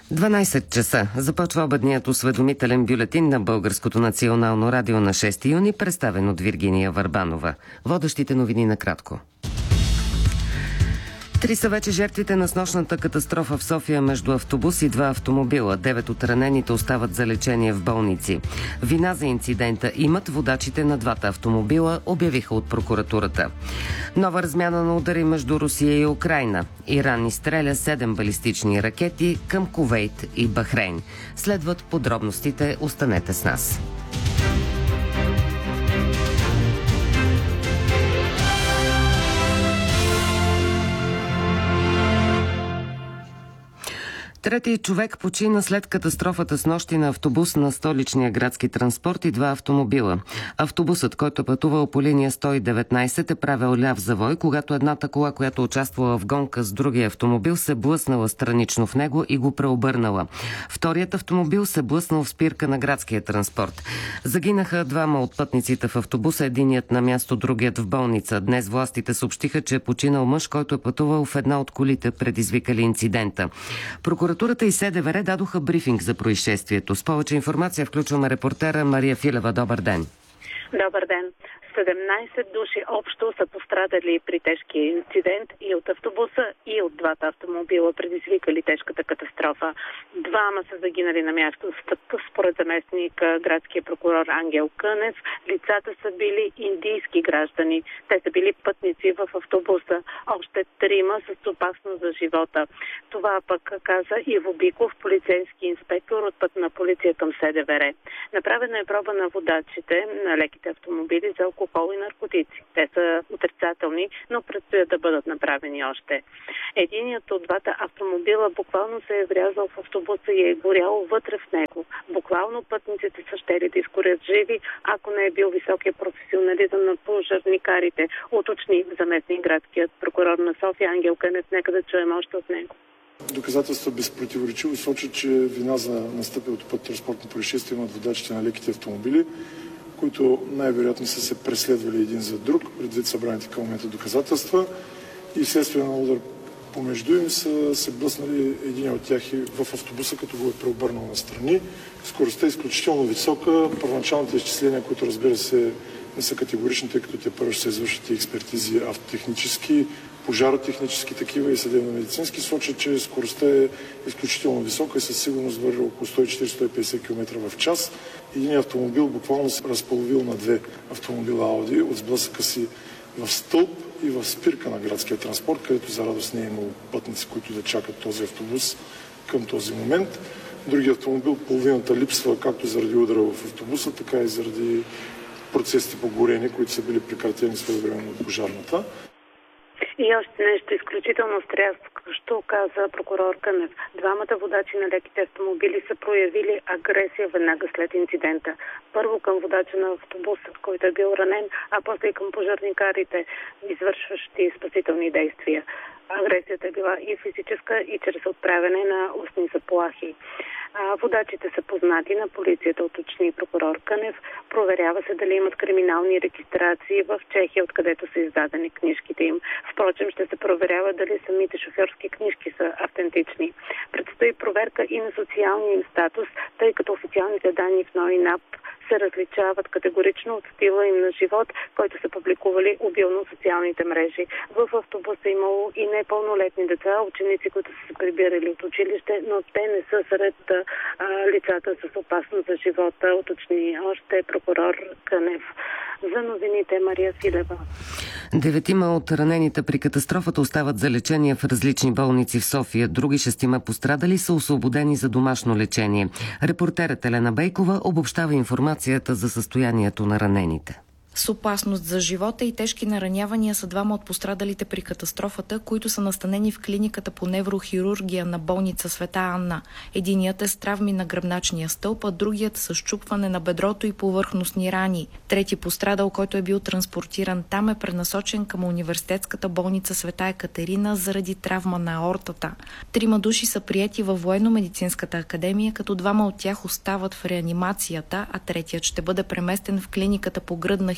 12 часа. Започва обедният осведомителен бюлетин на Българското национално радио на 6 юни, представен от Виргиния Върбанова. Водещите новини накратко. 3 са вече жертвите на снощната катастрофа в София между автобус и 2 автомобила. 9 от ранените остават за лечение в болници. Вина за инцидента имат водачите на двата автомобила, обявиха от прокуратурата. Нова размяна на удари между Русия и Украйна. Иран изстреля 7 балистични ракети към Кувейт и Бахрейн. Следват подробностите. Останете с нас. Трети човек почина след катастрофата снощи на автобус на столичния градски транспорт и 2 автомобила. Автобусът, който пътувал по линия 119, е правил ляв завой, когато едната кола, която участвала в гонка с другия автомобил, се блъснала странично в него и го преобърнала. Вторият автомобил се блъснал в спирка на градския транспорт. Загинаха 2 от пътниците в автобуса, единият на място, другият в болница. Днес властите съобщиха, че е починал мъж, който е пътувал в една от колите, предизвикали инцидента. Прокуратурата и СДВР дадоха брифинг за происшествието. С повече информация включваме репортера Мария Филева. Добър ден! Добър ден! 17 души общо са пострадали при тежкия инцидент и от автобуса, и от двата автомобила, предизвикали тежката катастрофа. 2 са загинали на място. Според заместник градския прокурор Ангел Кънев, лицата са били индийски граждани. Те са били пътници в автобуса. Още 3 са с опасност за живота. Това пък каза Иво Биков, полицейски инспектор от Пътна полиция към СДВР. Направена е проба на водачите на леките автомобили за алкохол и наркотици. Те са отрицателни, но предстоят да бъдат направени още. Единият от двата автомобила буквално се е врязал в автобуса и е горял вътре в него. Буквално пътниците са щели да изгорят живи, ако не е бил високия професионализъм на пожарникарите, уточни заместник градският прокурор на София Ангел Кънев. Нека да чуем още от него. Доказателства безпротиворечиво сочат, че вина за настъпилото пътно-транспортно происшествие имат водачите на леките автомобили, които най-вероятно са се преследвали един за друг, предвид събраните към момента доказателства, и вследствие на удар помежду им са се блъснали един от тях и в автобуса, като го е преобърнал настрани. Скоростта е изключително висока. Първоначалните изчисления, които разбира се не са категорични, тъй като те първо ще се извършат и експертизи автотехнически, пожаротехнически такива и съдебно-медицински, сочат, че скоростта е изключително висока и със сигурност върви около 140-150 км в час. Един автомобил буквално се разполовил на 2 автомобила Ауди от сблъсъка си в стълб и в спирка на градския транспорт, където за радост не е имало пътници, които да чакат този автобус към този момент. Другият автомобил половината липсва както заради удара в автобуса, така и заради процесите по горение, които са били прекратени своевременно от пожарната. И още нещо изключително стряскащо, каза прокурор Кънев. 2 водачи на леките автомобили са проявили агресия веднага след инцидента. Първо към водача на автобуса, който е бил ранен, а после и към пожарникарите, извършващи спасителни действия. Агресията е била и физическа, и чрез отправяне на устни заплахи. Водачите са познати на полицията, уточни прокурор Кънев. Проверява се дали имат криминални регистрации в Чехия, откъдето са издадени книжките им. Впрочем, ще се проверява дали самите шофьорски книжки са автентични. Предстои проверка и на социалния им статус, тъй като официалните данни в НОИ НАП се различават категорично от стила им на живот, който са публикували обилно в социалните мрежи. В автобуса имало и непълнолетни деца, ученици, които са се прибирали от училище, но те не са сред лицата с опасност за живота, уточни още прокурор Кънев. За новините Мария Филева. 9 от ранените при катастрофата остават за лечение в различни болници в София. Други 6 пострадали са освободени за домашно лечение. Репортерът Елена Бейкова обобщава информацията за състоянието на ранените. С опасност за живота и тежки наранявания са 2 от пострадалите при катастрофата, които са настанени в клиниката по неврохирургия на болница Света Анна. Единият е с травми на гръбначния стълб, а другият с счупване на бедрото и повърхностни рани. Трети пострадал, който е бил транспортиран там, е пренасочен към университетската болница Света Екатерина заради травма на аортата. 3 души са приети във военно-медицинската академия, като 2 от тях остават в реанимацията, а третият ще бъде преместен в клиниката по гръдна хирургия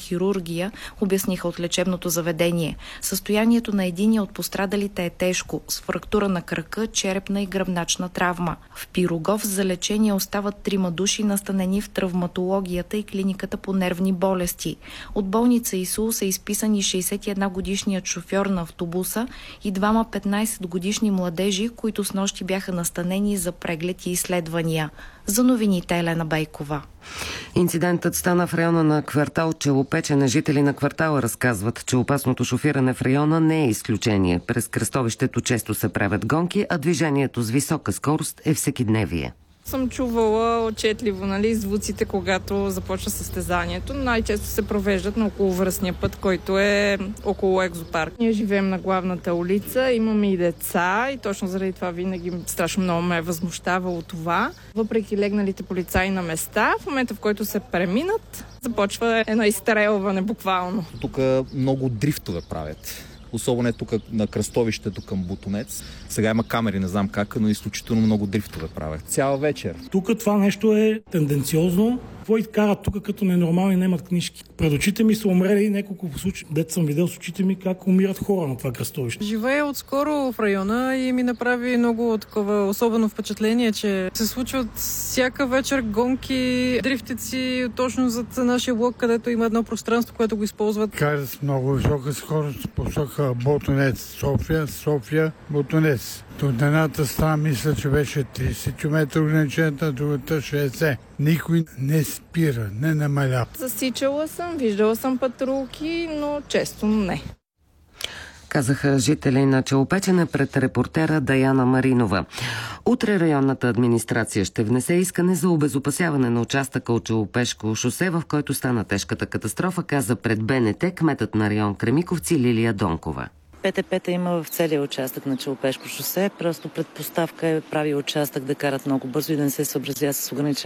неврохирургия, обясниха от лечебното заведение. Състоянието на единия от пострадалите е тежко, с фрактура на кръка, черепна и гръбначна травма. В Пирогов за лечение остават 3 души, настанени в травматологията и клиниката по нервни болести. От болница ИСУЛ са изписани 61-годишният шофьор на автобуса и 2 15-годишни младежи, които снощи бяха настанени за преглед и изследвания. За новините Елена Бейкова. Инцидентът стана в района на квартал Челопечене. Жители на квартала разказват, че опасното шофиране в района не е изключение. През кръстовището често се правят гонки, а движението с висока скорост е всекидневие. Съм чувала отчетливо, звуците, когато започва състезанието. Най-често се провеждат на околовръстния път, който е около екзопарк. Ние живеем на главната улица, имаме и деца и точно заради това винаги страшно много ме е възмущавало това. Въпреки легналите полицаи на места, в момента в който се преминат, започва едно изстрелване буквално. Тук много дрифтове правят. Особено е тук на кръстовището към Ботунец. Сега има камери, не знам как, но изключително много дрифтове правят. Цяла вечер. Тук това нещо е тенденциозно. Какво карат тук като ненормални, немат книжки. Пред очите ми са умрели няколко случаи. Дето съм видел с очите ми как умират хора на това кръстовище. Живея отскоро в района и ми направи много такова особено впечатление, че се случват всяка вечер гонки, дрифтици точно зад нашия блок, където има едно пространство, което го използват. Карат с много висока скорост, посока Ботунец, София, Ботунец. От едната страна мисля, че беше 30 км ограничението, другата 60. Никой не спира, не намаля. Засичала съм, виждала съм патрулки, но често не. Казаха жители на Челопечене пред репортера Даяна Маринова. Утре районната администрация ще внесе искане за обезопасяване на участъка от Челопешко шосе, в който стана тежката катастрофа, каза пред БНТ кметът на район Кремиковци Лилия Донкова. ПТП-та има в целия участък на Челопешко шосе. Просто предпоставка е прави участък да карат много бързо и да не се съобразява с ограничението.